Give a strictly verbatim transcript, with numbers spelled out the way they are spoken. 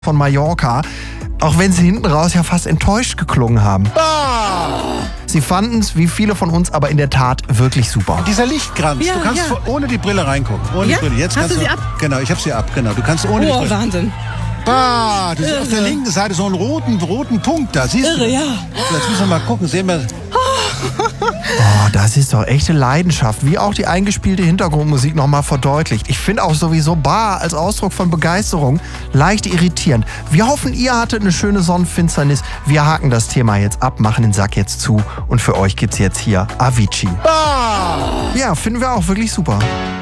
von Mallorca, auch wenn sie hinten raus ja fast enttäuscht geklungen haben. Ah! Sie fanden es, wie viele von uns, aber in der Tat wirklich super. Dieser Lichtkranz, Ja, du kannst ja. ohne die Brille reingucken. Ohne Ja? die Brille. Jetzt Hast kannst du sie ab? Genau, ich habe sie ab. Genau, du kannst ohne Oh, die Brille. Wahnsinn. Bah, du siehst auf der Irre. linken Seite so einen roten, roten Punkt da. Siehst Irre, du? ja. So, jetzt müssen wir mal gucken. Sehen wir. Oh, das ist doch echte Leidenschaft, wie auch die eingespielte Hintergrundmusik nochmal verdeutlicht. Ich finde auch sowieso Bar als Ausdruck von Begeisterung leicht irritierend. Wir hoffen, ihr hattet eine schöne Sonnenfinsternis. Wir haken das Thema jetzt ab, machen den Sack jetzt zu und für euch gibt's jetzt hier Avicii. Bah! Ja, finden wir auch wirklich super.